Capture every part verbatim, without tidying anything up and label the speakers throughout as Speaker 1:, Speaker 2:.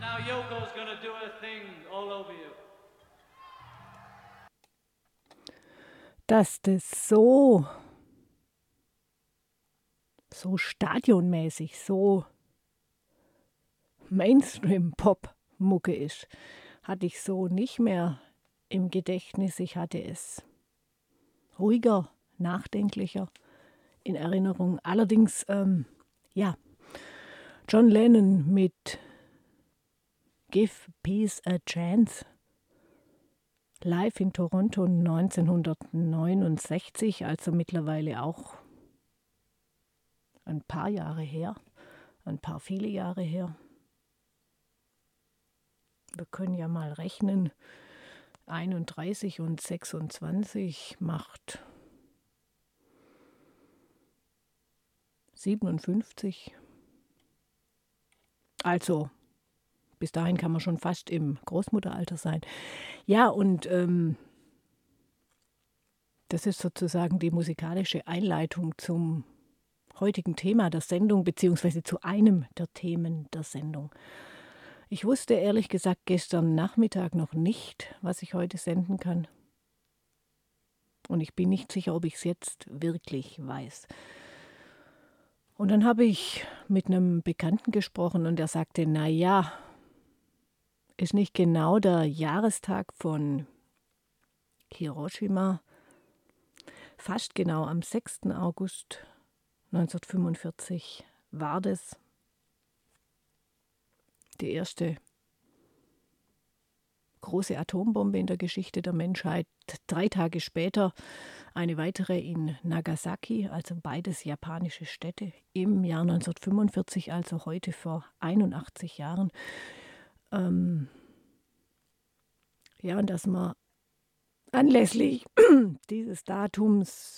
Speaker 1: now Yoko's gonna do a thing all over you.
Speaker 2: Dass das so, so stadionmäßig, so Mainstream-Pop-Mucke ist, hatte ich so nicht mehr im Gedächtnis. Ich hatte es ruhiger, nachdenklicher in Erinnerung. Allerdings, ähm, ja, John Lennon mit Give Peace a Chance, live in Toronto neunzehnhundertneunundsechzig, also mittlerweile auch ein paar Jahre her, ein paar viele Jahre her. Wir können ja mal rechnen, einunddreißig und sechsundzwanzig macht siebenundfünfzig. Also bis dahin kann man schon fast im Großmutteralter sein. Ja, und ähm, das ist sozusagen die musikalische Einleitung zum heutigen Thema der Sendung, beziehungsweise zu einem der Themen der Sendung. Ich wusste ehrlich gesagt gestern Nachmittag noch nicht, was ich heute senden kann. Und ich bin nicht sicher, ob ich es jetzt wirklich weiß. Und dann habe ich mit einem Bekannten gesprochen und er sagte, na ja, ist nicht genau der Jahrestag von Hiroshima, fast genau am sechsten August neunzehnhundertfünfundvierzig war das die erste große Atombombe in der Geschichte der Menschheit. Drei Tage später eine weitere in Nagasaki, also beides japanische Städte, im Jahr neunzehnhundertfünfundvierzig, also heute vor einundachtzig Jahren. Ähm ja, und dass man anlässlich dieses Datums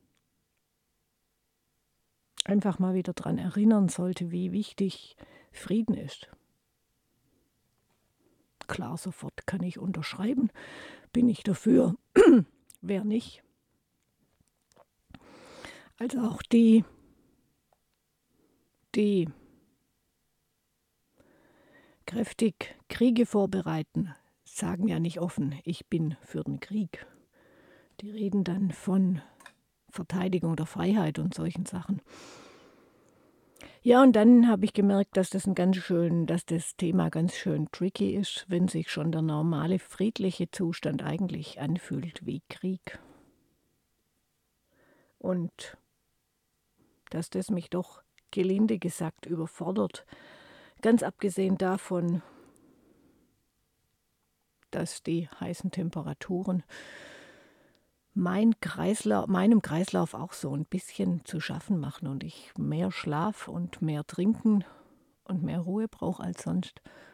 Speaker 2: einfach mal wieder daran erinnern sollte, wie wichtig Frieden ist. Klar, sofort kann ich unterschreiben, bin ich dafür, wer nicht. Also auch die, die kräftig Kriege vorbereiten, sagen ja nicht offen, ich bin für den Krieg. Die reden dann von Verteidigung der Freiheit und solchen Sachen. Ja, und dann habe ich gemerkt, dass das ein ganz schön, dass das Thema ganz schön tricky ist, wenn sich schon der normale friedliche Zustand eigentlich anfühlt wie Krieg. Und dass das mich doch gelinde gesagt überfordert. Ganz abgesehen davon, dass die heißen Temperaturen mein Kreislauf, meinem Kreislauf auch so ein bisschen zu schaffen machen und ich mehr Schlaf und mehr Trinken und mehr Ruhe brauche als sonst.